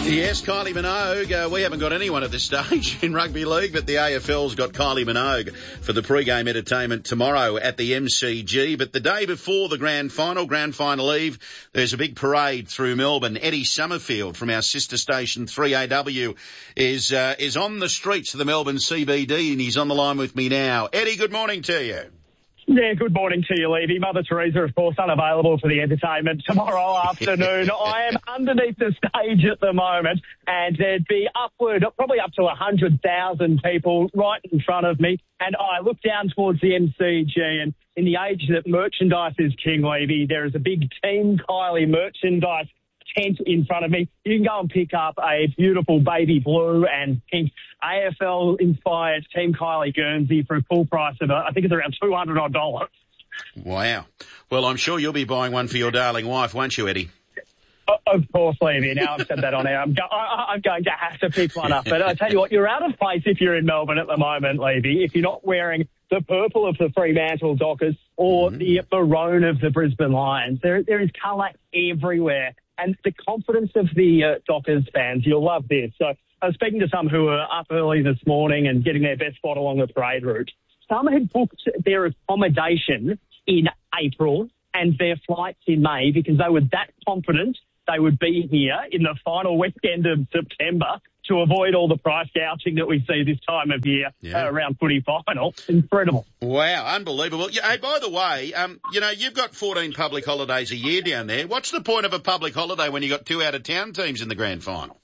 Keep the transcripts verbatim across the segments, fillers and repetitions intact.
Yes, Kylie Minogue. Uh, we haven't got anyone at this stage in rugby league, but the A F L's got Kylie Minogue for the pre-game entertainment tomorrow at the M C G. But the day before the grand final, grand final eve, there's a big parade through Melbourne. Eddie Summerfield from our sister station three A W is uh, is on the streets of the Melbourne C B D, and he's on the line with me now. Eddie, good morning to you. Yeah, good morning to you, Levy. Mother Teresa, of course, unavailable for the entertainment tomorrow afternoon. I am underneath the stage at the moment, and there'd be upward, probably up to one hundred thousand people right in front of me. And I look down towards the M C G, and in the age that merchandise is king, Levy, there is a big Team Kylie merchandise tent in front of me. You can go and pick up a beautiful baby blue and pink A F L-inspired Team Kylie Guernsey for a full price of, uh, I think it's around two hundred odd dollars. Wow. Well, I'm sure you'll be buying one for your darling wife, won't you, Eddie? Of course, Levy. Now I've said that on air. I'm, go- I- I'm going to have to pick one up. But I tell you what, you're out of place if you're in Melbourne at the moment, Levy, if you're not wearing the purple of the Fremantle Dockers or mm. the maroon of the Brisbane Lions. There, there is colour everywhere. And the confidence of the uh, Dockers fans, you'll love this. So I was speaking to some who were up early this morning and getting their best spot along the parade route. Some had booked their accommodation in April and their flights in May because they were that confident they would be here in the final weekend of September to avoid all the price gouging that we see this time of year yeah. uh, around footy final. Incredible. Wow, unbelievable. Yeah, hey, by the way, um, you know, you've got fourteen public holidays a year down there. What's the point of a public holiday when you've got two out-of-town teams in the grand final?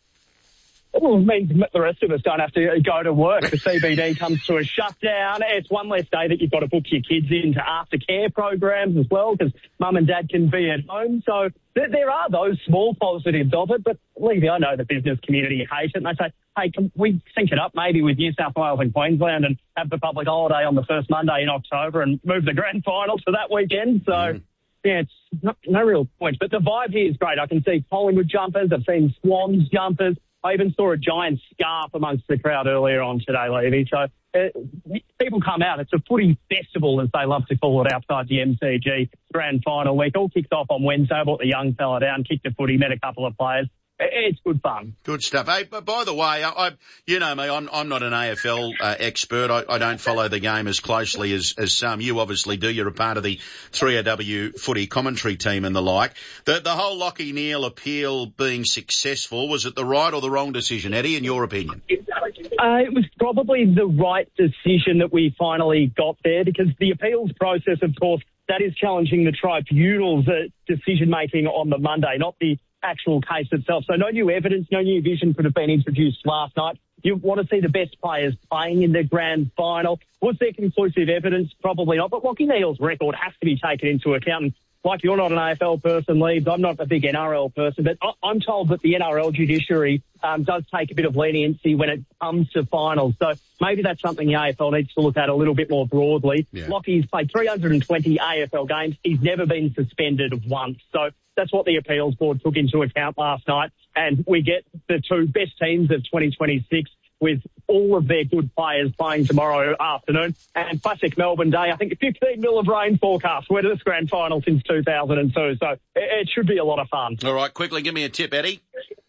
Well, it means the rest of us don't have to go to work. The C B D comes to a shutdown. It's one less day that you've got to book your kids into aftercare programs as well because mum and dad can be at home. So th- there are those small positives of it. But, Levy, I know the business community hate it. And they say, hey, can we sync it up maybe with New South Wales and Queensland and have the public holiday on the first Monday in October and move the grand final to that weekend? So, mm. yeah, it's not, no real point. But the vibe here is great. I can see Collingwood jumpers. I've seen Swans jumpers. I even saw a giant scarf amongst the crowd earlier on today, Levy. So uh, people come out. It's a footy festival, as they love to call it, outside the M C G grand final week. All kicked off on Wednesday. I brought the young fella down, kicked a footy, met a couple of players. It's good fun. Good stuff. Hey, but by the way, I, I you know me, I'm, I'm not an A F L uh, expert. I, I don't follow the game as closely as, as some. You obviously do. You're a part of the three A W footy commentary team and the like. The, the whole Lachie Neale appeal being successful, was it the right or the wrong decision, Eddie, in your opinion? Uh, it was probably the right decision that we finally got there because the appeals process, of course, that is challenging the tribunal's uh, decision-making on the Monday, not the actual case itself. So no new evidence, no new vision could have been introduced last night. You want to see the best players playing in the grand final. Was there conclusive evidence? Probably not. But Lachie Neale's record has to be taken into account. And like you're not an A F L person, Leeds, I'm not a big N R L person, but I'm told that the N R L judiciary um, does take a bit of leniency when it comes to finals. So maybe that's something the A F L needs to look at a little bit more broadly. Yeah. Lachie's played three hundred twenty A F L games. He's never been suspended once. So that's what the appeals board took into account last night. And we get the two best teams of twenty twenty-six with all of their good players playing tomorrow afternoon. And classic Melbourne day, I think fifteen mil of rain forecast. We're to this grand final since two thousand two. So it should be a lot of fun. All right, quickly, give me a tip, Eddie.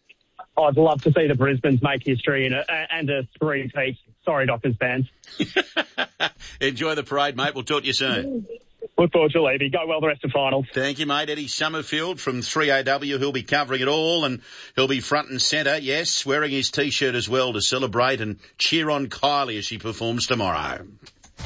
I'd love to see the Brisbanes make history in a, and a three-peat. Sorry, Dockers fans. Enjoy the parade, mate. We'll talk to you soon. Look forward to it, Levy. Go well the rest of finals. Thank you, mate. Eddie Summerfield from three A W. He'll be covering it all and he'll be front and centre, yes, wearing his T-shirt as well to celebrate and cheer on Kylie as she performs tomorrow.